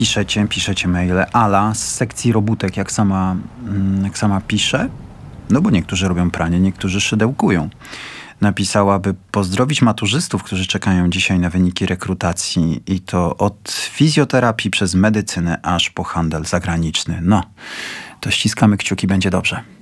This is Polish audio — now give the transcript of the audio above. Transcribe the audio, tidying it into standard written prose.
Piszecie maile. Ala z sekcji robótek, jak sama pisze, no bo niektórzy robią pranie, niektórzy szydełkują. Napisała, by pozdrowić maturzystów, którzy czekają dzisiaj na wyniki rekrutacji i to od fizjoterapii przez medycynę aż po handel zagraniczny. No, to ściskamy kciuki, będzie dobrze.